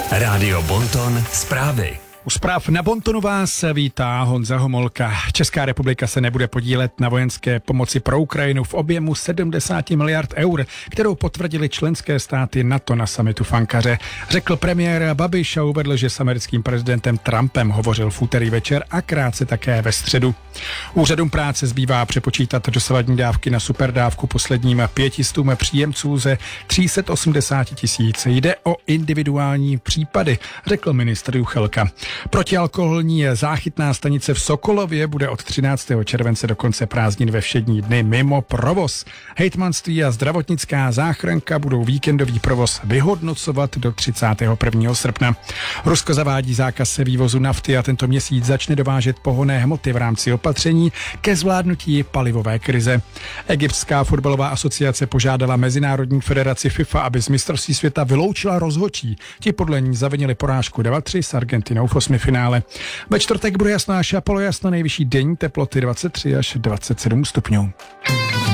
Rádio Bonton zprávy. U zpráv na Bontonu vás vítá Honza Homolka. Česká republika se nebude podílet na vojenské pomoci pro Ukrajinu v objemu 70 miliard eur, kterou potvrdili členské státy NATO na summitu v Ankaře. Řekl premiér Babiš a uvedl, že s americkým prezidentem Trumpem hovořil v úterý večer a krátce také ve středu. Úřadům práce zbývá přepočítat dosavadní dávky na superdávku posledním 500 příjemců ze 380 000. Jde o individuální případy, řekl ministr Juchelka. Protialkoholní záchytná stanice v Sokolově bude od 13. července do konce prázdnin ve všední dny mimo provoz. Hejtmanství a zdravotnická záchranka budou víkendový provoz vyhodnocovat do 31. srpna. Rusko zavádí zákaz vývozu nafty a tento měsíc začne dovážet pohonné hmoty v rámci opatření ke zvládnutí palivové krize. Egyptská fotbalová asociace požádala Mezinárodní federaci FIFA, aby z mistrovství světa vyloučila rozhodčí. Ti podle ní zavinili porážku 2-3 s Argentinou v osmifinále. Ve čtvrtek bude jasno až polojasno, nejvyšší denní teploty 23 až 27 stupňů.